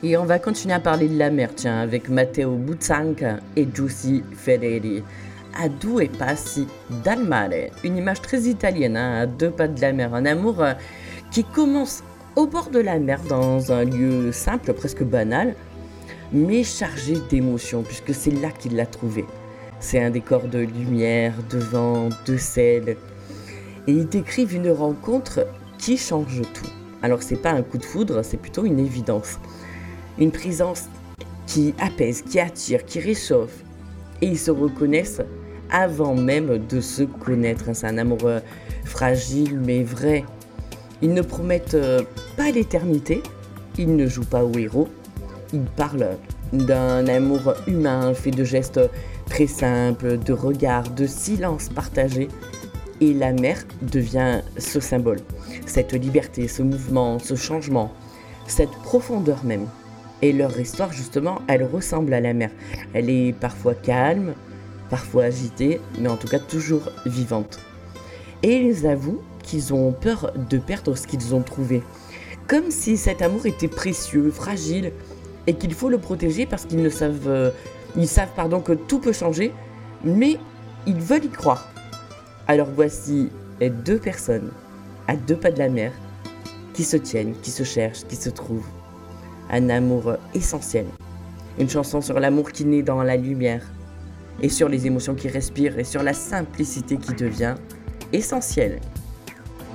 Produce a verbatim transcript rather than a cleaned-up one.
Et on va continuer à parler de la mer, tiens, avec Matteo Buzzanca et Giussi Ferreri. A due passi dal mare, une image très italienne, hein, à deux pas de la mer, un amour euh, qui commence au bord de la mer, dans un lieu simple, presque banal, mais chargé d'émotions, puisque c'est là qu'il l'a trouvé. C'est un décor de lumière, de vent, de sel, et ils décrivent une rencontre qui change tout. Alors c'est pas un coup de foudre, c'est plutôt une évidence. Une présence qui apaise, qui attire, qui réchauffe. Et ils se reconnaissent avant même de se connaître. C'est un amour euh, fragile mais vrai. Ils ne promettent euh, pas l'éternité, ils ne jouent pas au héros. Ils parlent d'un amour humain fait de gestes très simples, de regards, de silences partagés. Et la mer devient ce symbole, cette liberté, ce mouvement, ce changement, cette profondeur même. Et leur histoire, justement, elle ressemble à la mer. Elle est parfois calme, parfois agitée, mais en tout cas toujours vivante. Et ils avouent qu'ils ont peur de perdre ce qu'ils ont trouvé. Comme si cet amour était précieux, fragile, et qu'il faut le protéger parce qu'ils ne savent, euh, ils savent pardon, que tout peut changer, mais ils veulent y croire. Alors voici deux personnes à deux pas de la mer qui se tiennent, qui se cherchent, qui se trouvent. Un amour essentiel. Une chanson sur l'amour qui naît dans la lumière et sur les émotions qui respirent et sur la simplicité qui devient essentielle.